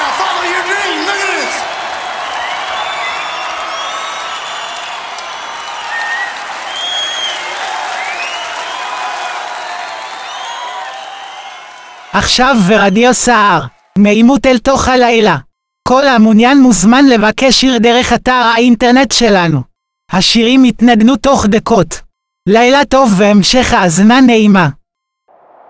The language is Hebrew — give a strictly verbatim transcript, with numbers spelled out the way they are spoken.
follow your dream. Look at this. עכשיו ורדיו סער, מעימות אל תוך הלילה. כל המעוניין מוזמן לבקש שיר דרך אתר האינטרנט שלנו. השירים יתנגנו תוך דקות. לילה טוב והמשך האזנה נעימה.